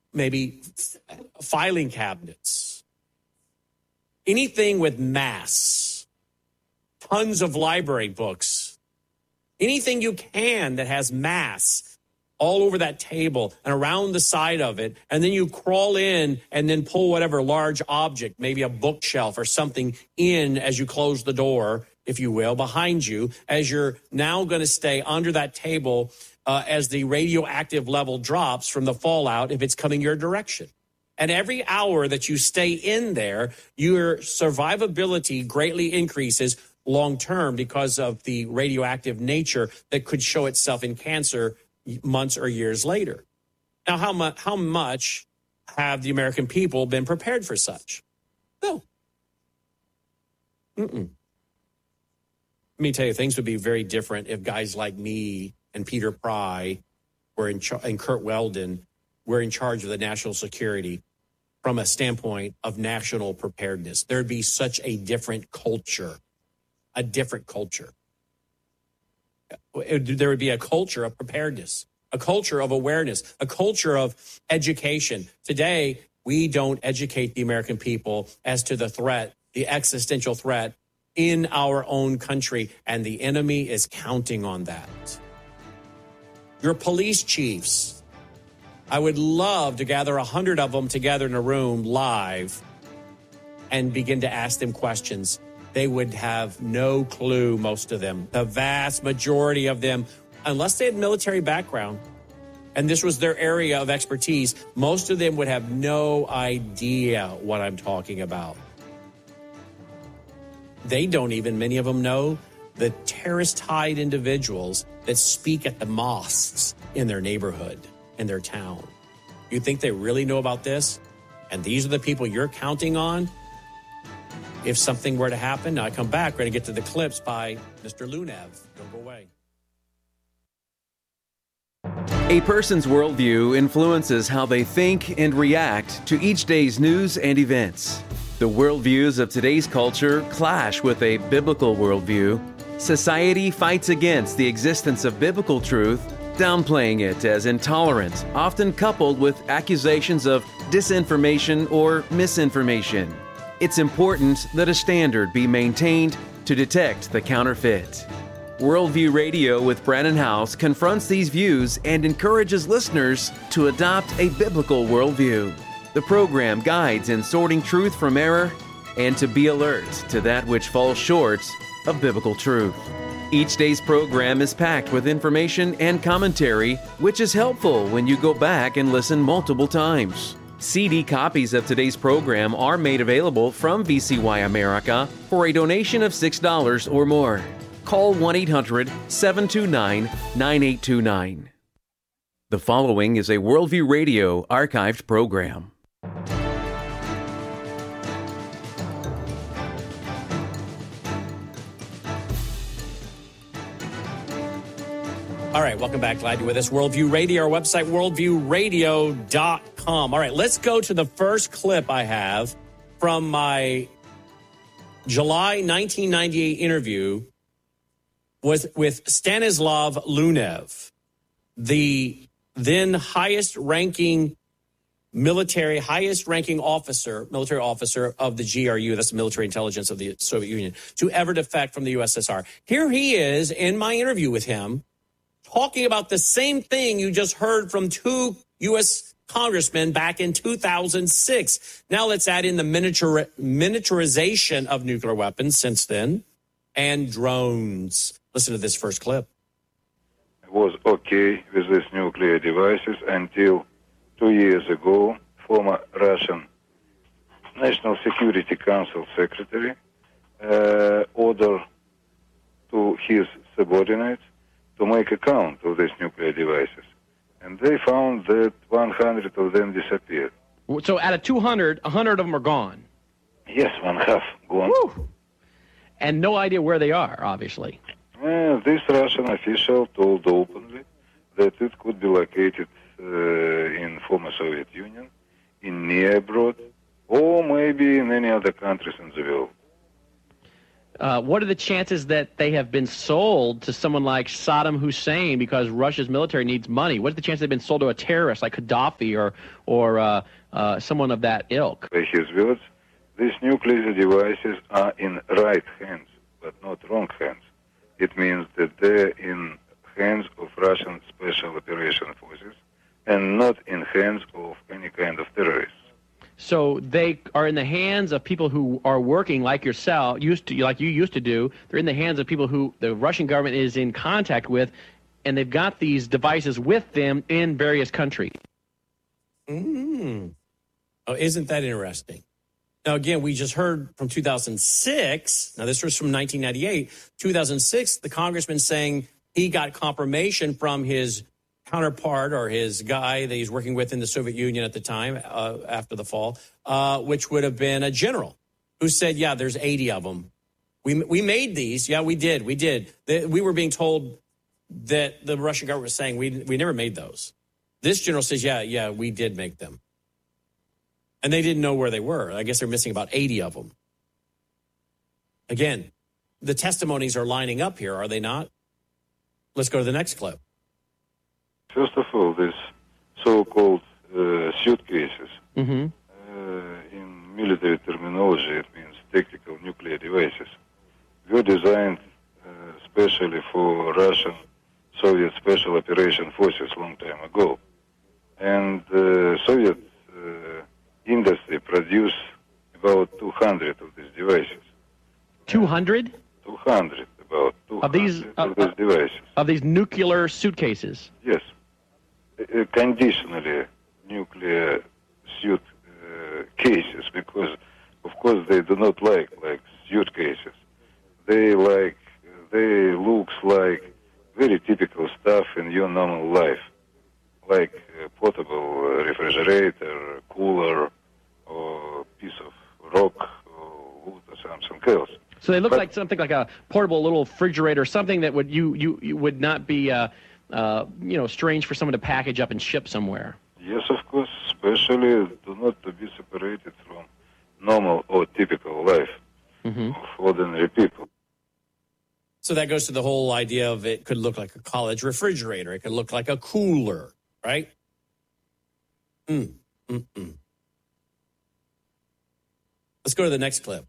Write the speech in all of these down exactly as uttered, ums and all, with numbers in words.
maybe f- filing cabinets, anything with mass, tons of library books, anything you can that has mass all over that table and around the side of it, and then you crawl in and then pull whatever large object, maybe a bookshelf or something, in as you close the door, if you will, behind you, as you're now going to stay under that table uh, as the radioactive level drops from the fallout if it's coming your direction. And every hour that you stay in there, your survivability greatly increases long-term because of the radioactive nature that could show itself in cancer months or years later. Now, how much how much have the American people been prepared for such? No. Mm-mm. Let me tell you, things would be very different if guys like me and Peter Pry were in char- and Kurt Weldon were in charge of the national security from a standpoint of national preparedness. There'd be such a different culture, a different culture. There would be a culture of preparedness, a culture of awareness, a culture of education. Today, we don't educate the American people as to the threat, the existential threat in our own country, and the enemy is counting on that. Your police chiefs, I would love to gather a hundred of them together in a room live and begin to ask them questions. They would have no clue, most of them. The vast majority of them, unless they had military background, and this was their area of expertise, most of them would have no idea what I'm talking about. They don't even, many of them, know the terrorist-tied individuals that speak at the mosques in their neighborhood, in their town. You think they really know about this? And these are the people you're counting on? If something were to happen, now I come back, we're going to get to the clips by Mister Lunev. Don't go away. A person's worldview influences how they think and react to each day's news and events. The worldviews of today's culture clash with a biblical worldview. Society fights against the existence of biblical truth, downplaying it as intolerant, often coupled with accusations of disinformation or misinformation. It's important that a standard be maintained to detect the counterfeit. Worldview Radio with Brannon Howse confronts these views and encourages listeners to adopt a biblical worldview. The program guides in sorting truth from error and to be alert to that which falls short of biblical truth. Each day's program is packed with information and commentary, which is helpful when you go back and listen multiple times. C D copies of today's program are made available from V C Y America for a donation of six dollars or more. Call one eight hundred seven two nine nine eight two nine. The following is a Worldview Radio archived program. All right, welcome back. Glad you're with us. Worldview Radio, our website, worldview radio dot com. All right, let's go to the first clip I have from my July nineteen ninety-eight interview with, with Stanislav Lunev, the then highest-ranking military, highest-ranking officer, military officer of the G R U, that's the military intelligence of the Soviet Union, to ever defect from the U S S R. Here he is in my interview with him, talking about the same thing you just heard from two U S congressmen back in two thousand six. Now let's add in the miniature, miniaturization of nuclear weapons since then and drones. Listen to this first clip. I was okay with these nuclear devices until two years ago, former Russian National Security Council secretary uh, ordered to his subordinates to make a count of these nuclear devices. And they found that one hundred of them disappeared. So out of two hundred, one hundred of them are gone? Yes, one half gone. Woo. And no idea where they are, obviously. Uh, this Russian official told openly that it could be located uh, in former Soviet Union, in near abroad, or maybe in any other countries in the world. Uh, what are the chances that they have been sold to someone like Saddam Hussein because Russia's military needs money? What's the chance they've been sold to a terrorist like Gaddafi or or uh, uh, someone of that ilk? By his words, these nuclear devices are in right hands, but not wrong hands. It means that they're in hands of Russian Special Operation Forces and not in hands of any kind of terrorists. So they are in the hands of people who are working like yourself, used to, like you used to do. They're in the hands of people who the Russian government is in contact with, and they've got these devices with them in various countries. Mm. Oh, isn't that interesting? Now, again, we just heard from two thousand six. Now, this was from nineteen ninety-eight. two thousand six, the congressman saying he got confirmation from his counterpart or his guy that he's working with in the Soviet Union at the time, uh, after the fall, uh, which would have been a general who said, yeah, there's eighty of them. We we made these. Yeah, we did. We did. They, we were being told that the Russian government was saying we we never made those. This general says, yeah, yeah, we did make them. And they didn't know where they were. I guess they're missing about eighty of them. Again, the testimonies are lining up here, are they not? Let's go to the next clip. First of all, these so-called uh, suitcases, Mm-hmm. uh, in military terminology, it means tactical nuclear devices, were designed uh, specially for Russian Soviet Special Operation Forces long time ago. And uh, Soviet uh, industry produced about two hundred of these devices. two hundred? two hundred, about two hundred Of these, uh, of these uh, devices. Of these nuclear suitcases? Yes. Uh, conditionally nuclear suit uh, cases, because of course they do not like like suitcases. They like they looks like very typical stuff in your normal life, like a portable uh, refrigerator, cooler, or piece of rock or wood or something else. So they look But- like something like a portable little refrigerator, something that would you you, you would not be uh, uh, you know strange for someone to package up and ship somewhere. Yes, of course, especially do not to be separated from normal or typical life Mm-hmm. of ordinary people. So that goes to the whole idea of it could look like a college refrigerator. It could look like a cooler, right? Mm, mm, mm. Let's go to the next clip.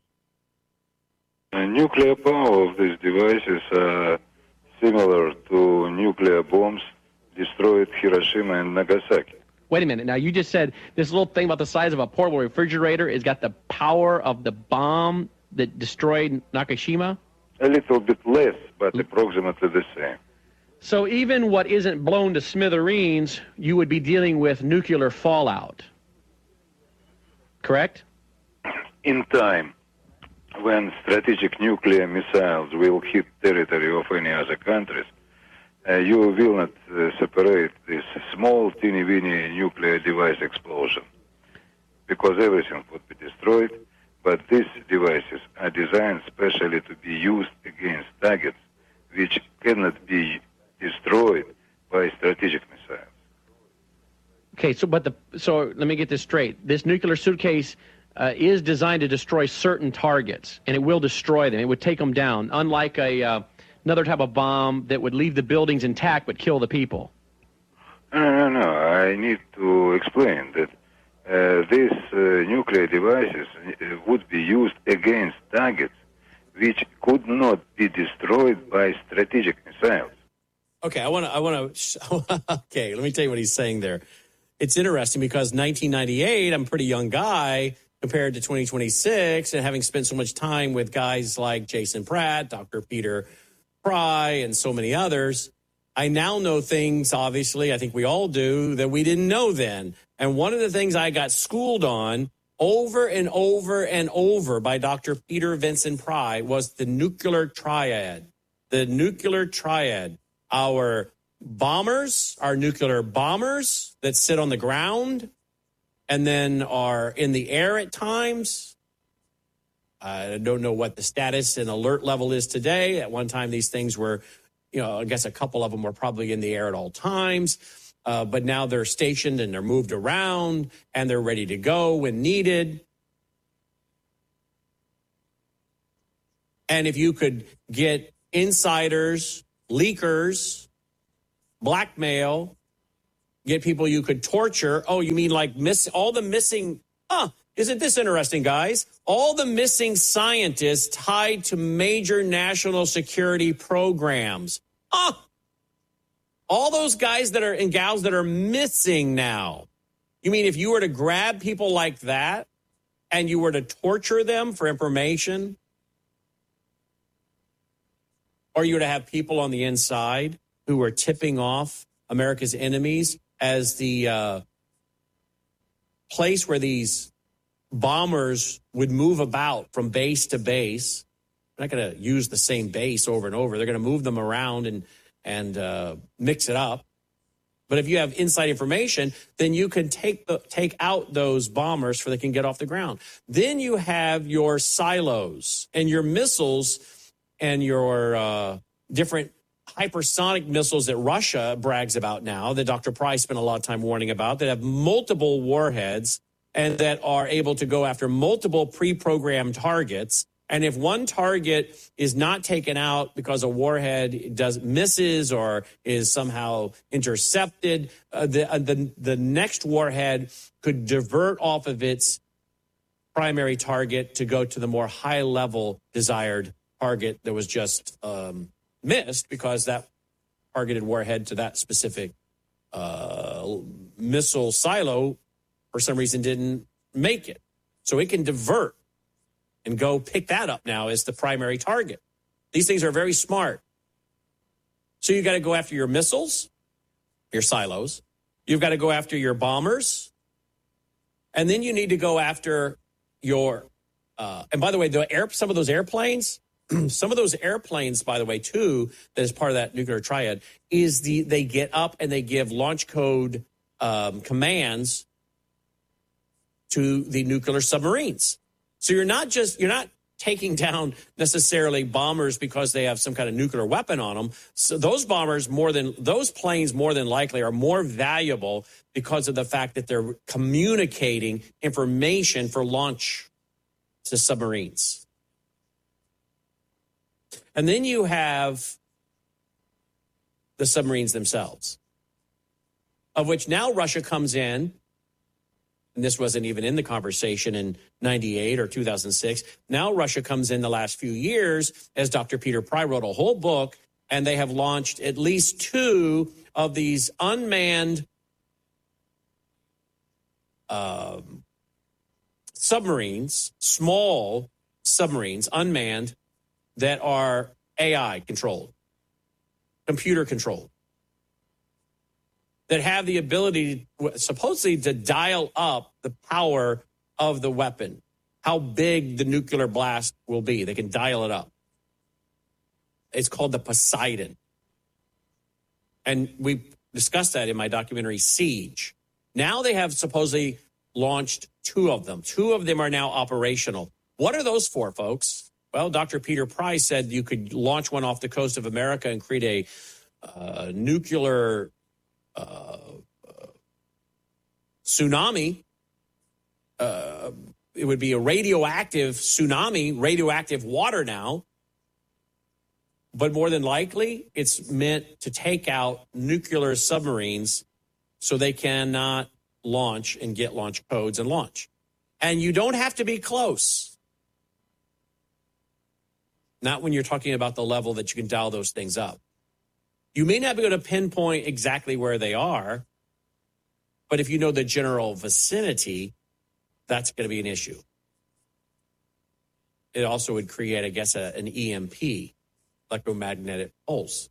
The nuclear power of these devices are similar to nuclear bombs destroyed Hiroshima and Nagasaki. Wait a minute. Now, you just said this little thing about the size of a portable refrigerator has got the power of the bomb that destroyed Nakashima? A little bit less, but approximately the same. So even what isn't blown to smithereens, you would be dealing with nuclear fallout. Correct? In time, when strategic nuclear missiles will hit territory of any other countries, uh, you will not uh, separate this small, teeny-weeny nuclear device explosion, because everything would be destroyed. But these devices are designed specially to be used against targets which cannot be destroyed by strategic missiles. Okay, so but the so let me get this straight. This nuclear suitcase uh, is designed to destroy certain targets, and it will destroy them. It would take them down, unlike a uh, another type of bomb that would leave the buildings intact but kill the people. No, no, no. I need to explain that uh, these uh, nuclear devices uh, would be used against targets which could not be destroyed by strategic missiles. Okay, I want to. I want to. Okay, let me tell you what he's saying there. It's interesting because nineteen ninety-eight, I'm a pretty young guy compared to twenty twenty-six, and having spent so much time with guys like Jason Pratt, Doctor Peter Pry, and so many others, I now know things, obviously, I think we all do, that we didn't know then. And one of the things I got schooled on over and over and over by Doctor Peter Vincent Pry was the nuclear triad. The nuclear triad. Our bombers, our nuclear bombers that sit on the ground and then are in the air at times. I don't know what the status and alert level is today. At one time, these things were, you know, I guess a couple of them were probably in the air at all times. Uh, but now they're stationed and they're moved around and they're ready to go when needed. And if you could get insiders, leakers, blackmail, get people you could torture. Oh, you mean like miss all the missing? Huh, isn't this interesting, guys? All the missing scientists tied to major national security programs. Huh. All those guys that are and gals that are missing now. You mean if you were to grab people like that and you were to torture them for information, or you were to have people on the inside who were tipping off America's enemies as the uh, place where these bombers would move about from base to base. They're not going to use the same base over and over. They're going to move them around and and uh, mix it up. But if you have inside information, then you can take the, take out those bombers so they can get off the ground. Then you have your silos and your missiles and your uh, different hypersonic missiles that Russia brags about now, that Doctor Price spent a lot of time warning about, that have multiple warheads and that are able to go after multiple pre-programmed targets. And if one target is not taken out because a warhead does misses or is somehow intercepted, uh, the, uh, the the next warhead could divert off of its primary target to go to the more high-level desired target that was just um, missed because that targeted warhead to that specific uh, missile silo for some reason didn't make it. So it can divert and go pick that up now as the primary target. These things are very smart. So you got to go after your missiles, your silos. You've got to go after your bombers. And then you need to go after your, uh, and by the way, the air, some of those airplanes, some of those airplanes, by the way, too, that is part of that nuclear triad, is the they get up and they give launch code um, commands to the nuclear submarines. So you're not just, you're not taking down necessarily bombers because they have some kind of nuclear weapon on them. So those bombers more than, those planes more than likely are more valuable because of the fact that they're communicating information for launch to submarines. And then you have the submarines themselves, of which now Russia comes in. And this wasn't even in the conversation in ninety-eight or two thousand six. Now Russia comes in the last few years, as Doctor Peter Pry wrote a whole book, and they have launched at least two of these unmanned uh, submarines, small submarines, unmanned, that are A I controlled, computer controlled, that have the ability, supposedly, to dial up the power of the weapon, how big the nuclear blast will be. They can dial it up. It's called the Poseidon. And we discussed that in my documentary, Siege. Now they have supposedly launched two of them. Two of them are now operational. What are those for, folks? Well, Doctor Peter Pry said you could launch one off the coast of America and create a uh, nuclear Uh, uh, tsunami. Uh, it would be a radioactive tsunami, radioactive water now. But more than likely, it's meant to take out nuclear submarines so they cannot launch and get launch codes and launch. And you don't have to be close. Not when you're talking about the level that you can dial those things up. You may not be able to pinpoint exactly where they are, but if you know the general vicinity, that's going to be an issue. It also would create, I guess, a, an E M P, electromagnetic pulse.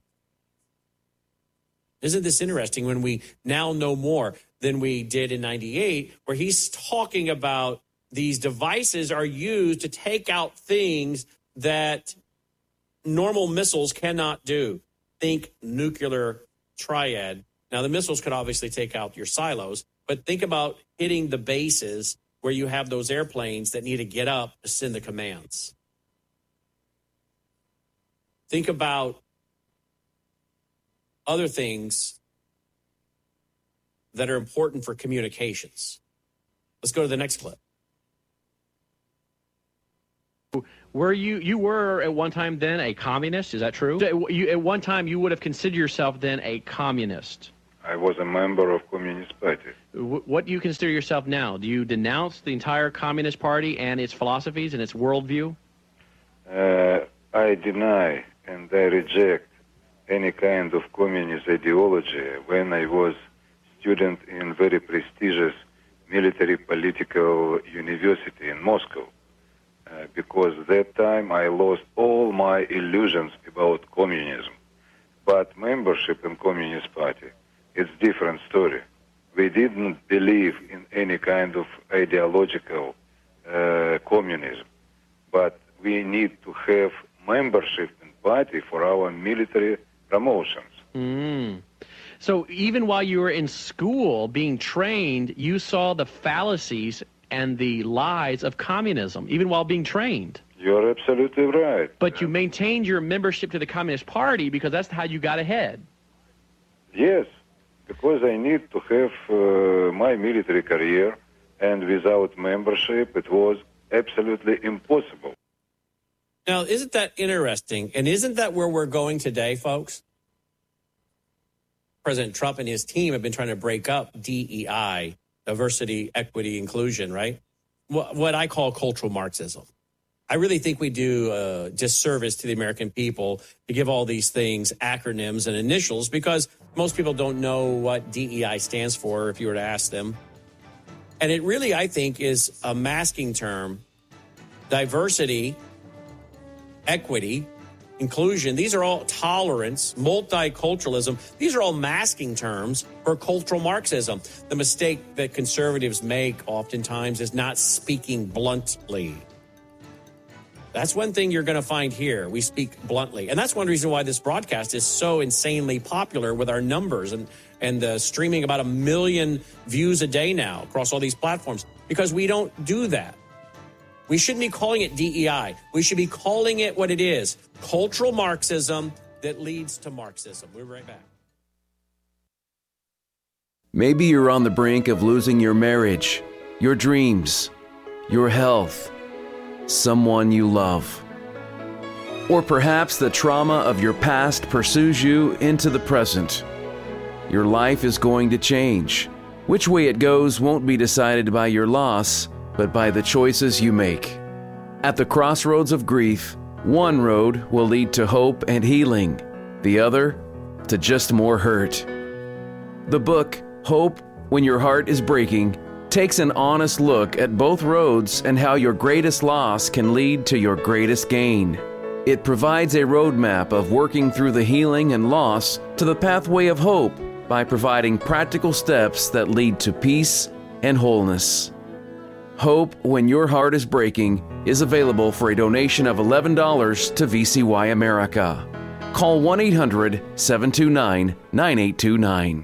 Isn't this interesting when we now know more than we did in ninety-eight, where he's talking about these devices are used to take out things that normal missiles cannot do. Think nuclear triad. Now, the missiles could obviously take out your silos, but think about hitting the bases where you have those airplanes that need to get up to send the commands. Think about other things that are important for communications. Let's go to the next clip. Were you, you were at one time then a communist, is that true? You, at one time you would have considered yourself then a communist. I was a member of Communist Party. What do you consider yourself now? Do you denounce the entire Communist Party and its philosophies and its worldview? Uh, I deny and I reject any kind of communist ideology. When I was student in very prestigious military political university in Moscow, uh, because that time I lost all my illusions about communism. But membership in Communist Party, it's different story. We didn't believe in any kind of ideological uh, communism, but we need to have membership in party for our military promotions. Mm. So even while you were in school being trained, you saw the fallacies and the lies of communism, even while being trained. You're absolutely right. But you maintained your membership to the Communist Party because that's how you got ahead. Yes, because I need to have uh, my military career, and without membership it was absolutely impossible. Now, isn't that interesting? And isn't that where we're going today, folks? President Trump and his team have been trying to break up D E I, diversity, equity, inclusion, right? What, what I call cultural Marxism. I really think we do a disservice to the American people to give all these things acronyms and initials, because most people don't know what D E I stands for if you were to ask them. And it really, I think, is a masking term. Diversity, equity, inclusion, these are all tolerance, multiculturalism. These are all masking terms for cultural Marxism. The mistake that conservatives make oftentimes is not speaking bluntly. That's one thing you're going to find here. We speak bluntly. And that's one reason why this broadcast is so insanely popular with our numbers and, and uh, streaming about a million views a day now across all these platforms, because we don't do that. We shouldn't be calling it D E I. We should be calling it what it is, cultural Marxism that leads to Marxism. We'll be right back. Maybe you're on the brink of losing your marriage, your dreams, your health, someone you love. Or perhaps the trauma of your past pursues you into the present. Your life is going to change. Which way it goes won't be decided by your loss, but by the choices you make. At the crossroads of grief, one road will lead to hope and healing, the other to just more hurt. The book, Hope When Your Heart is Breaking, takes an honest look at both roads and how your greatest loss can lead to your greatest gain. It provides a roadmap of working through the healing and loss to the pathway of hope by providing practical steps that lead to peace and wholeness. Hope When Your Heart is Breaking is available for a donation of eleven dollars to V C Y America. Call one eight hundred, seven two nine, nine eight two nine.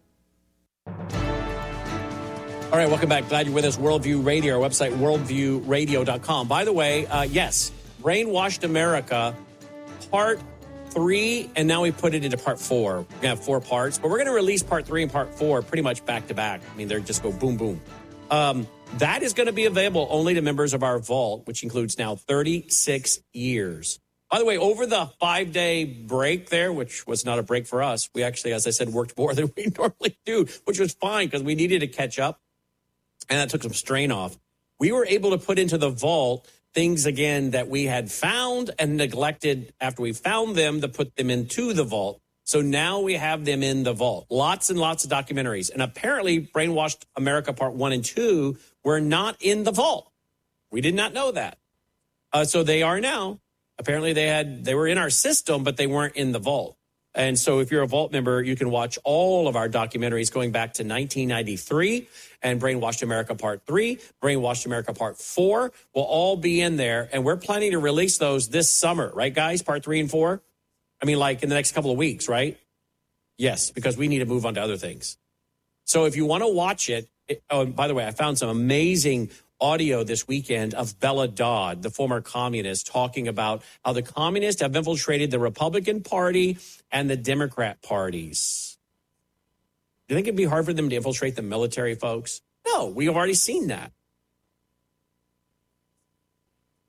All right, welcome back. Glad you're with us. Worldview Radio, our website, worldview radio dot com. By the way, uh, yes, Brainwashed America, part three, and now we put it into part four. We're going to have four parts, but we're going to release part three and part four pretty much back to back. I mean, they're just go boom, boom. Um, that is going to be available only to members of our vault, which includes now thirty-six years. By the way, over the five-day break there, which was not a break for us, we actually, as I said, worked more than we normally do, which was fine because we needed to catch up, and that took some strain off. We were able to put into the vault things, again, that we had found and neglected after we found them to put them into the vault. So now we have them in the vault. Lots and lots of documentaries. And apparently Brainwashed America Part one and two were not in the vault. We did not know that. Uh, so they are now. Apparently they had they were in our system, but they weren't in the vault. And so if you're a vault member, you can watch all of our documentaries going back to nineteen ninety-three, and Brainwashed America Part three, Brainwashed America Part four will all be in there. And we're planning to release those this summer, right, guys? Part three and four? I mean, like in the next couple of weeks, right? Yes, because we need to move on to other things. So if you want to watch it, it oh, by the way, I found some amazing audio this weekend of Bella Dodd, the former communist, talking about how the communists have infiltrated the Republican Party and the Democrat parties. Do you think it'd be hard for them to infiltrate the military, folks? No, we have already seen that.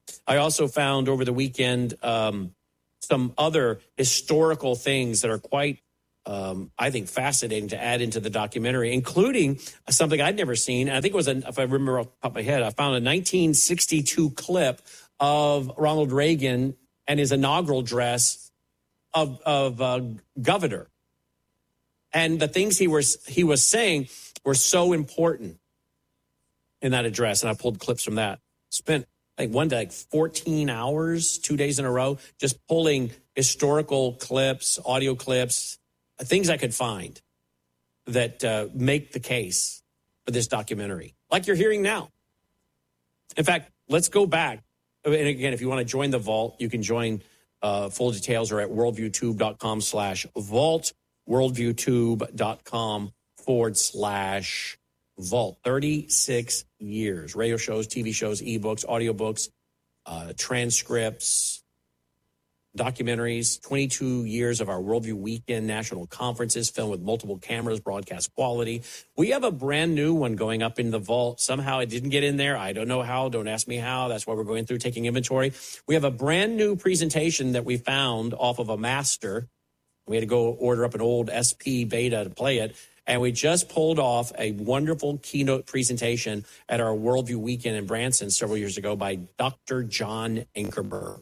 I also found over the weekend um, some other historical things that are quite, um, I think, fascinating to add into the documentary, including something I'd never seen. And I think it was, a, if I remember off the top of my head, I found a nineteen sixty-two clip of Ronald Reagan and his inaugural dress of, of uh, governor. And the things he was he was saying were so important in that address. And I pulled clips from that. Spent like one day, like fourteen hours, two days in a row, just pulling historical clips, audio clips, things I could find that uh, make the case for this documentary, like you're hearing now. In fact, let's go back. And again, if you want to join the vault, you can join. Uh, full details are at worldviewtube.com slash vault, worldviewtube.com forward slash vault. thirty-six years, radio shows, T V shows, ebooks, audiobooks, uh, transcripts, documentaries, twenty-two years of our Worldview Weekend national conferences, filmed with multiple cameras, broadcast quality. We have a brand new one going up in the vault. Somehow it didn't get in there. I don't know how. Don't ask me how. That's why we're going through taking inventory. We have a brand new presentation that we found off of a master. We had to go order up an old S P beta to play it. And we just pulled off a wonderful keynote presentation at our Worldview Weekend in Branson several years ago by Doctor John Ankerberg.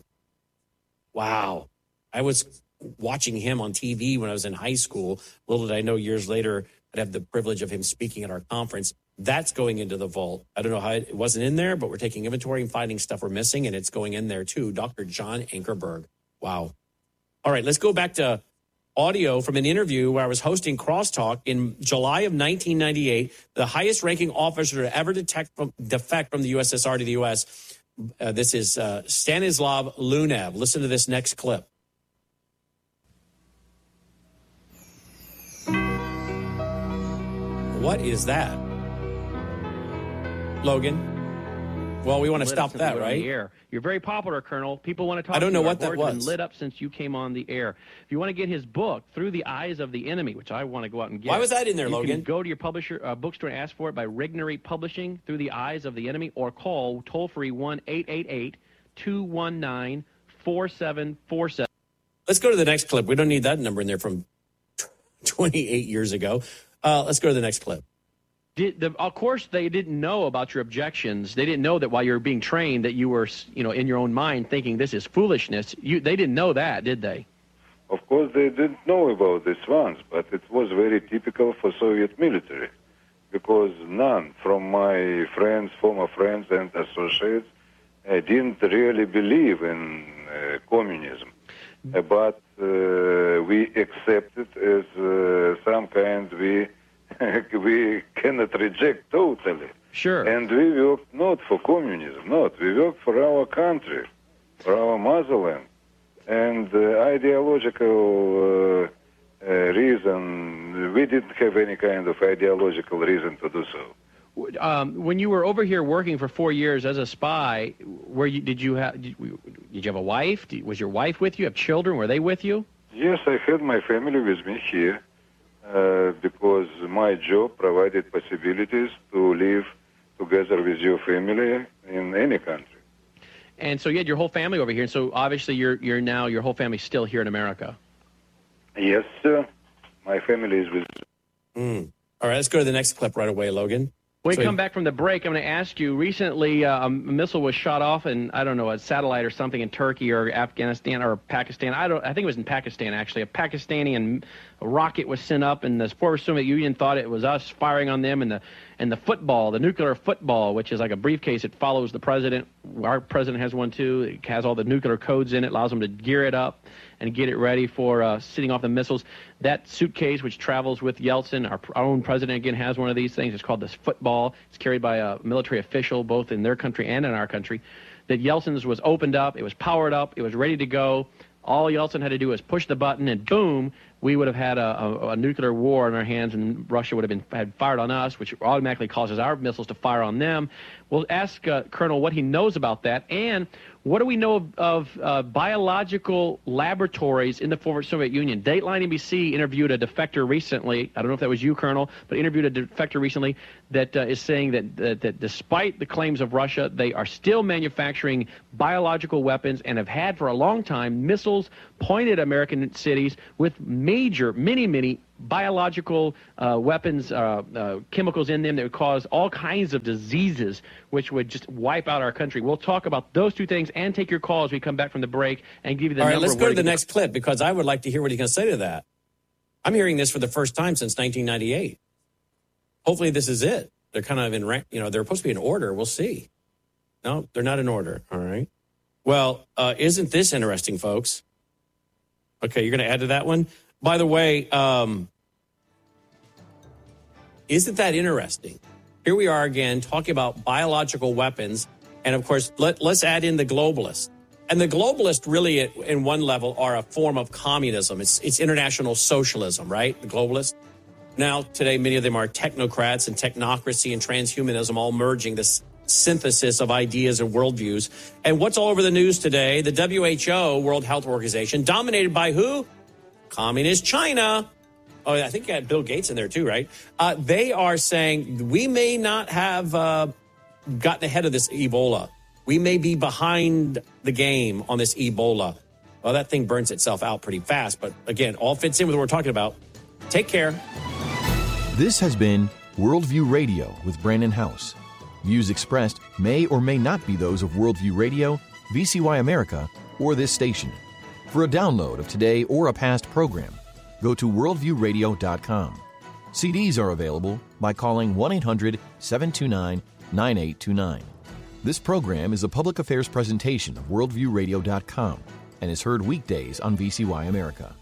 Wow. I was watching him on T V when I was in high school. Little did I know years later I'd have the privilege of him speaking at our conference. That's going into the vault. I don't know how it, it wasn't in there, but we're taking inventory and finding stuff we're missing, and it's going in there too. Doctor John Ankerberg. Wow. All right, let's go back to audio from an interview where I was hosting Crosstalk in July of nineteen ninety-eight. The highest ranking officer to ever detect from, defect from the U S S R to the U S Uh, this is uh, Stanislav Lunev. Listen to this next clip. What is that? Logan? Well, we want to stop that, right? You're very popular, Colonel. People want to talk to you. I don't know Our what that board's been was. lit up since you came on the air. If you want to get his book, Through the Eyes of the Enemy, which I want to go out and get. Why was that in there, you Logan? Can go to your publisher uh, bookstore and ask for it by Regnery Publishing, Through the Eyes of the Enemy, or call toll-free one eight eight eight, two one nine, four seven four seven. Let's go to the next clip. We don't need that number in there from twenty-eight years ago. Uh, let's go to the next clip. Did the, of course, they didn't know about your objections. They didn't know that while you were being trained that you were, you know, in your own mind thinking this is foolishness. You, they didn't know that, did they? Of course, they didn't know about this once, but it was very typical for Soviet military, because none from my friends, former friends and associates, uh, didn't really believe in uh, communism. Uh, but uh, we accepted as uh, some kind we. we cannot reject totally. Sure. And we work not for communism, not. We work for our country, for our motherland. And uh, ideological uh, uh, reason, we didn't have any kind of ideological reason to do so. Um, when you were over here working for four years as a spy, were you, did you have did, did you have a wife? Did, was your wife with you? Have children? Were they with you? Yes, I had my family with me here. Uh, because my job provided possibilities to live together with your family in any country. And so you had your whole family over here, and so obviously you're you're now your whole family's still here in America. Yes, sir. My family is with. Mm. All right, let's go to the next clip right away, Logan. When so we come back from the break, I'm going to ask you, recently uh, a missile was shot off in, I don't know, a satellite or something in Turkey or Afghanistan or Pakistan. I don't. I think it was in Pakistan, actually. A Pakistani and a rocket was sent up, and the former Soviet Union thought it was us firing on them. And the and the football, the nuclear football, which is like a briefcase, it follows the president. Our president has one, too. It has all the nuclear codes in it, allows them to gear it up and get it ready for uh, sitting off the missiles. That suitcase, which travels with Yeltsin, our, our own president, again, has one of these things. It's called this football. It's carried by a military official, both in their country and in our country. That Yeltsin's was opened up. It was powered up. It was ready to go. All Yeltsin had to do was push the button, and boom, we would have had a, a, a nuclear war on our hands, and Russia would have been had fired on us, which automatically causes our missiles to fire on them. We'll ask uh, Colonel what he knows about that, and what do we know of, of uh, biological laboratories in the former Soviet Union? Dateline N B C interviewed a defector recently. I don't know if that was you, Colonel, but interviewed a defector recently that uh, is saying that, that that despite the claims of Russia, they are still manufacturing biological weapons and have had for a long time missiles pointed at American cities with major, many, many biological uh, weapons, uh, uh, chemicals in them that would cause all kinds of diseases, which would just wipe out our country. We'll talk about those two things and take your call as we come back from the break and give you the all right, number. Let's go to the next clip, because I would like to hear what he's going to say to that. I'm hearing this for the first time since nineteen ninety-eight. Hopefully this is it. They're kind of in, you know, they're supposed to be in order. We'll see. No, they're not in order. All right. Well, uh, isn't this interesting, folks? Okay, you're going to add to that one? By the way, um, isn't that interesting? Here we are again talking about biological weapons. And, of course, let, let's add in the globalists. And the globalists really, at, in one level, are a form of communism. It's, it's international socialism, right? The globalists. Now, today, many of them are technocrats and technocracy and transhumanism all merging this synthesis of ideas and worldviews. And what's all over the news today? The W H O, World Health Organization, dominated by who? Communist China. Oh, I think you had Bill Gates in there too, right? Uh, they are saying we may not have uh, gotten ahead of this Ebola. We may be behind the game on this Ebola. Well, that thing burns itself out pretty fast. But again, all fits in with what we're talking about. Take care. This has been Worldview Radio with Brandon House. Views expressed may or may not be those of Worldview Radio, V C Y America, or this station. For a download of today or a past program, go to worldview radio dot com. C Ds are available by calling one eight hundred seven two nine nine eight two nine. This program is a public affairs presentation of worldview radio dot com and is heard weekdays on V C Y America.